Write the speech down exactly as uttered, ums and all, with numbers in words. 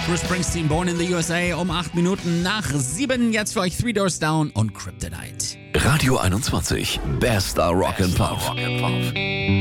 Bruce Springsteen, Born in the U S A, um acht Minuten nach sieben. Jetzt für euch Three Doors Down und Kryptonite. Radio einundzwanzig, Bester Rock and Pop.